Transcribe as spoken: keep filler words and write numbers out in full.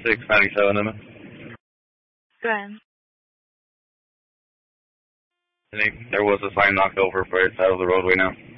six ninety-seven, Emma. Go ahead. I think there was a sign knocked over, but it's out of the roadway now.